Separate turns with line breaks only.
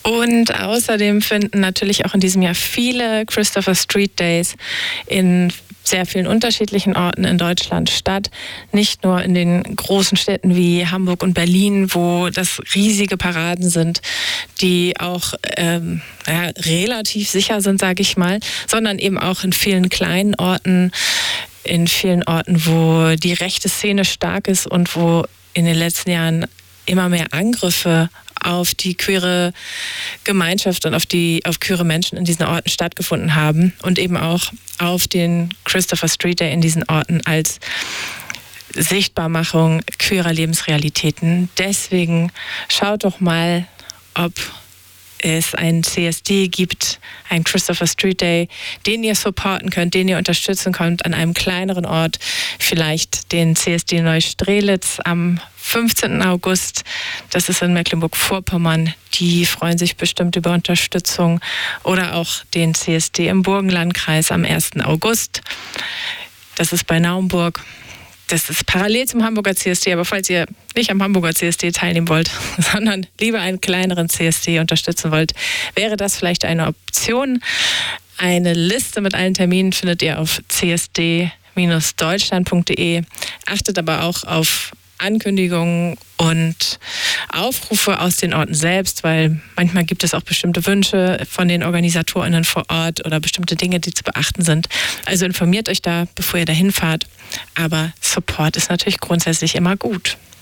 Und außerdem finden natürlich auch in diesem Jahr viele Christopher Street Days in sehr vielen unterschiedlichen Orten in Deutschland statt. Nicht nur in den großen Städten wie Hamburg und Berlin, wo das riesige Paraden sind, die auch relativ sicher sind, sage ich mal, sondern eben auch in vielen kleinen Orten, wo die rechte Szene stark ist und wo in den letzten Jahren immer mehr Angriffe auf die queere Gemeinschaft und auf queere Menschen in diesen Orten stattgefunden haben und eben auch auf den Christopher Street Day in diesen Orten als Sichtbarmachung queerer Lebensrealitäten. Deswegen schaut doch mal, ob es einen CSD gibt, einen Christopher Street Day, den ihr supporten könnt, den ihr unterstützen könnt an einem kleineren Ort. Vielleicht den CSD Neustrelitz am 15. August. Das ist in Mecklenburg-Vorpommern. Die freuen sich bestimmt über Unterstützung. Oder auch den CSD im Burgenlandkreis am 1. August. Das ist bei Naumburg. Das ist parallel zum Hamburger CSD, aber falls ihr nicht am Hamburger CSD teilnehmen wollt, sondern lieber einen kleineren CSD unterstützen wollt, wäre das vielleicht eine Option. Eine Liste mit allen Terminen findet ihr auf csd-deutschland.de. Achtet aber auch auf Ankündigungen und Aufrufe aus den Orten selbst, weil manchmal gibt es auch bestimmte Wünsche von den OrganisatorInnen vor Ort oder bestimmte Dinge, die zu beachten sind. Also informiert euch da, bevor ihr dahin fahrt. Aber Support ist natürlich grundsätzlich immer gut.